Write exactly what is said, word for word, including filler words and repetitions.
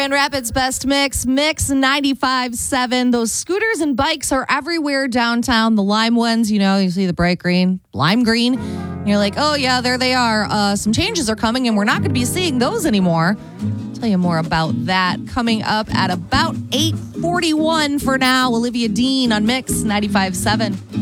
Grand Rapids Best Mix, Mix ninety-five point seven. Those scooters and bikes are everywhere downtown. The lime ones, you know, you see the bright green, lime green. And you're like, oh, yeah, there they are. Uh, some changes are coming, and we're not going to be seeing those anymore. I'll tell you more about that coming up at about eight forty-one for now. Olivia Dean on Mix ninety-five point seven.